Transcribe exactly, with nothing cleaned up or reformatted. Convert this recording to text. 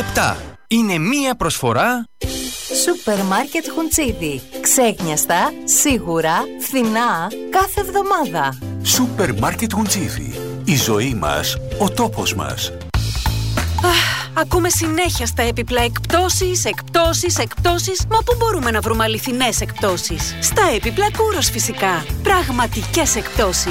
επτά. Είναι μία προσφορά Σούπερ Μάρκετ Χουντσίδι. Ξέχνιαστα, σίγουρα, φθηνά, κάθε εβδομάδα. Σούπερ Μάρκετ Χουντσίδι. Η ζωή μας, ο τόπος μας. Αχ, ακούμε συνέχεια στα έπιπλα εκπτώσεις, εκπτώσεις, εκπτώσεις. Μα πού μπορούμε να βρούμε αληθινές εκπτώσεις? Στα έπιπλα Κούρος φυσικά. Πραγματικές εκπτώσεις.